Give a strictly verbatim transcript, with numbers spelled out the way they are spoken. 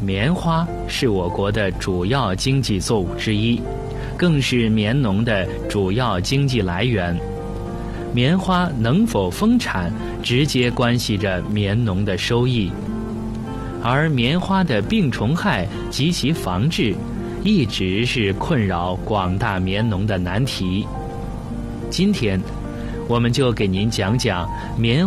棉花是我国的主要经济作物之一，更是棉农的主要经济来源。棉花能否丰产，直接关系着棉农的收益。而棉花的病虫害及其防治，一直是困扰广大棉农的难题。今天，我们就给您讲讲棉